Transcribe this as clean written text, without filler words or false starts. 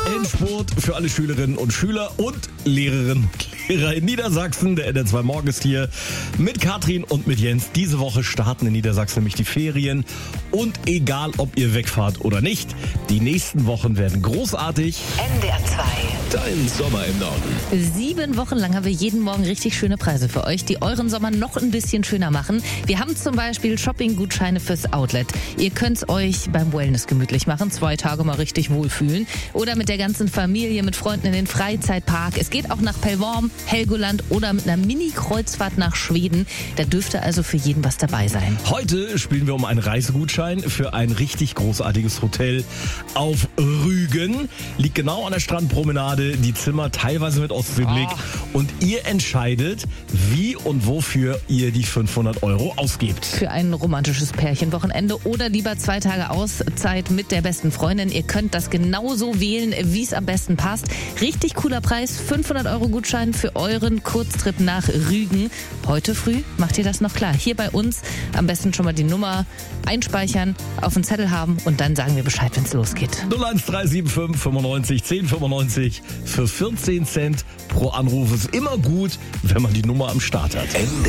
Endspurt für alle Schülerinnen und Schüler und Lehrerinnen und Lehrer in Niedersachsen. Der NDR2 Morgen ist hier mit Katrin und mit Jens. Diese Woche starten in Niedersachsen nämlich die Ferien. Und egal, ob ihr wegfahrt oder nicht, die nächsten Wochen werden großartig. NDR2. Dein Sommer im Norden. 7 Wochen lang haben wir jeden Morgen richtig schöne Preise für euch, die euren Sommer noch ein bisschen schöner machen. Wir haben zum Beispiel Shopping-Gutscheine fürs Outlet. Ihr könnt es euch beim Wellness gemütlich machen, 2 Tage mal richtig wohlfühlen. Oder mit der ganzen Familie, mit Freunden in den Freizeitpark. Es geht auch nach Pellworm, Helgoland oder mit einer Mini-Kreuzfahrt nach Schweden. Da dürfte also für jeden was dabei sein. Heute spielen wir um einen Reisegutschein für ein richtig großartiges Hotel auf Rügen. Liegt genau an der Strandpromenade, die Zimmer teilweise mit Ostseeblick. Und ihr entscheidet, wie und wofür ihr die 500 € ausgebt. Für ein romantisches Pärchenwochenende oder lieber 2 Tage Auszeit mit der besten Freundin. Ihr könnt das genauso wählen, wie es am besten passt. Richtig cooler Preis, 500 € Gutschein für euren Kurztrip nach Rügen. Heute früh macht ihr das noch klar. Hier bei uns am besten schon mal die Nummer einspeichern, auf den Zettel haben und dann sagen wir Bescheid, wenn es losgeht. 01375 95 10 95 für 14 Cent pro Anruf. Ist immer gut, wenn man die Nummer am Start hat.